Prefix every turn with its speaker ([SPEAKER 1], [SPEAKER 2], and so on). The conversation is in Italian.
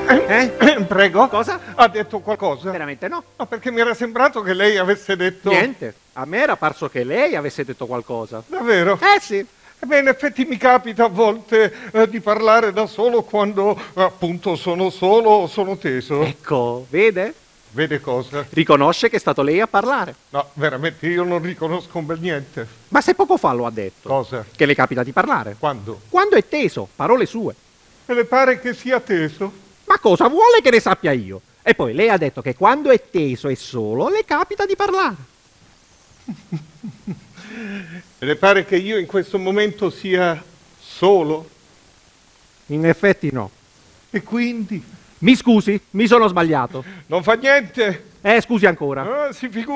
[SPEAKER 1] Prego?
[SPEAKER 2] Cosa?
[SPEAKER 1] Ha detto qualcosa?
[SPEAKER 2] Veramente no.
[SPEAKER 1] No, perché mi era sembrato che lei avesse detto...
[SPEAKER 2] Niente. A me era parso che lei avesse detto qualcosa.
[SPEAKER 1] Davvero?
[SPEAKER 2] Sì.
[SPEAKER 1] Beh, in effetti mi capita a volte di parlare da solo quando appunto sono solo o sono teso.
[SPEAKER 2] Ecco, vede?
[SPEAKER 1] Vede cosa?
[SPEAKER 2] Riconosce che è stato lei a parlare.
[SPEAKER 1] No, veramente io non riconosco un bel niente.
[SPEAKER 2] Ma se poco fa lo ha detto.
[SPEAKER 1] Cosa?
[SPEAKER 2] Che le capita di parlare.
[SPEAKER 1] Quando?
[SPEAKER 2] Quando è teso, parole sue.
[SPEAKER 1] E le pare che sia teso?
[SPEAKER 2] Ma cosa vuole che ne sappia io? E poi lei ha detto che quando è teso e solo le capita di parlare.
[SPEAKER 1] E le pare che io in questo momento sia solo?
[SPEAKER 2] In effetti no.
[SPEAKER 1] E quindi?
[SPEAKER 2] Mi scusi, mi sono sbagliato.
[SPEAKER 1] Non fa niente.
[SPEAKER 2] Scusi ancora.
[SPEAKER 1] Si figuri.